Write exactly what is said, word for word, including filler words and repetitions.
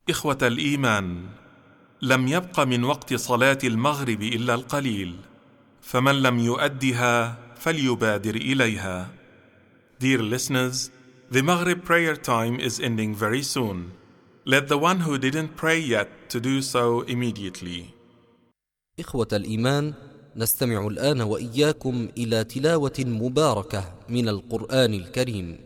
إخوة الإيمان، لم يبق من وقت صلاة المغرب إلا القليل، فمن لم يؤدها فليبادر إليها. Dear listeners, the Maghrib prayer time is ending very soon. Let the one who didn't pray yet to do so immediately. إخوة الإيمان، نستمع الآن وإياكم إلى تلاوة مباركة من القرآن الكريم.